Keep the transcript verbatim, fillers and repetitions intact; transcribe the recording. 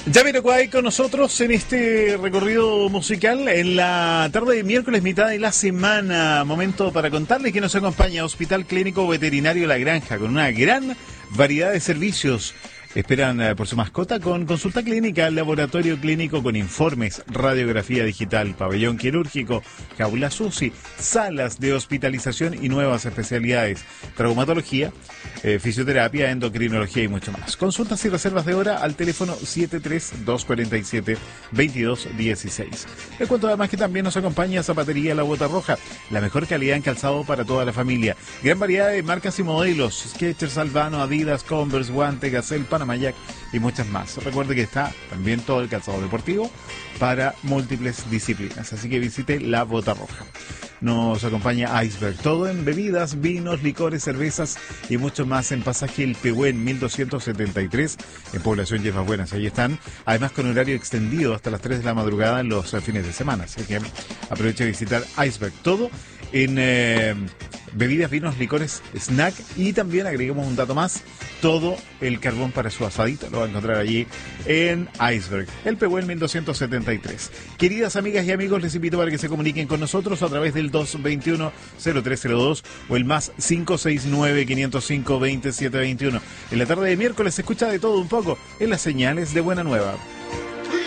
Jamiroquai con nosotros en este recorrido musical en la tarde de miércoles, mitad de la semana. Momento para contarles que nos acompaña Hospital Clínico Veterinario La Granja, con una gran variedad de servicios. Esperan eh, por su mascota con consulta clínica, laboratorio clínico con informes, radiografía digital, pabellón quirúrgico, jaula S U S I, salas de hospitalización y nuevas especialidades, traumatología, eh, fisioterapia, endocrinología y mucho más. Consultas y reservas de hora al teléfono siete tres dos cuatro siete dos dos uno seis. Les cuento además que también nos acompaña Zapatería La Bota Roja, la mejor calidad en calzado para toda la familia. Gran variedad de marcas y modelos, Skechers, Albano, Adidas, Converse, Guante, Gazelle, Panamá Mayac y muchas más. Recuerde que está también todo el calzado deportivo para múltiples disciplinas, así que visite La Bota Roja. Nos acompaña Iceberg, todo en bebidas, vinos, licores, cervezas y mucho más en Pasaje El Pehuen mil doscientos setenta y tres en Población Yesmas Buenas. Ahí están, además con horario extendido hasta las tres de la madrugada en los fines de semana, así que aproveche de visitar Iceberg, todo en eh, bebidas, vinos, licores, snack y también agregamos un dato más, todo el carbón para su asadito lo va a encontrar allí en Iceberg, El Pehuen mil doscientos setenta y tres. Queridas amigas y amigos, les invito para que se comuniquen con nosotros a través del dos veintiuno cero tres cero dos o el más cinco seis nueve quinientos cinco veintisiete veintiuno. En la tarde de miércoles se escucha de todo un poco en las señales de Buena Nueva.